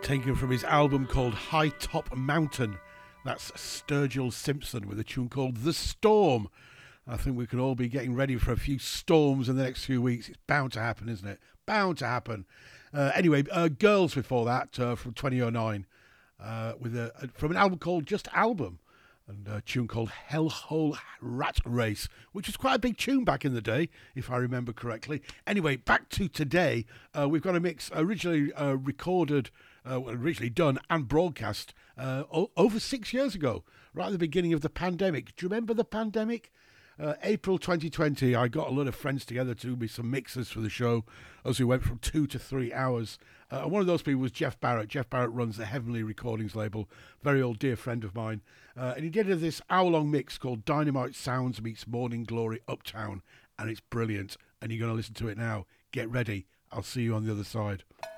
taken from his album called High Top Mountain. That's Sturgill Simpson with a tune called The Storm. I think we could all be getting ready for a few storms in the next few weeks. It's bound to happen, isn't it? Bound to happen. Anyway, Girls before that from 2009 from an album called Just Album, and a tune called Hellhole Rat Race, which was quite a big tune back in the day, if I remember correctly. Anyway, back to today. We've got a mix originally recorded, originally done and broadcast over 6 years ago, right at the beginning of the pandemic. Do you remember the pandemic? April 2020, I got a lot of friends together to do me some mixes for the show as we went from 2 to 3 hours. One of those people was Jeff Barrett. Jeff Barrett runs the Heavenly Recordings label, very old dear friend of mine. And he did this hour-long mix called Dynamite Sounds meets Morning Glory Uptown, and it's brilliant. And you're going to listen to it now. Get ready. I'll see you on the other side.